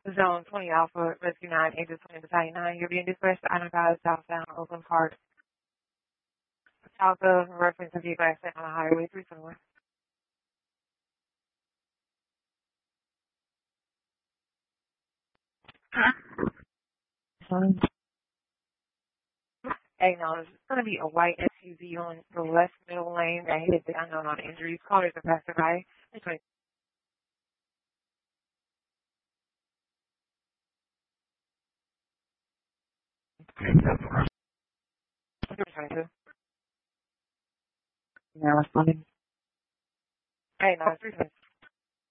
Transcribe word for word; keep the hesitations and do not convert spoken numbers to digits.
Zone twenty Alpha, Rescue nine, Angel twenty, Battalion nine. You're being dispatched to Anacada, southbound Oakland Park. South of reference of vehicle accident on the highway three twenty-one. Sorry. Acknowledge it's going to be a white S U V on the left middle lane that hit the unknown on injuries. Callers are passing by. twenty-two. Now responding. Hey, no, three twenty.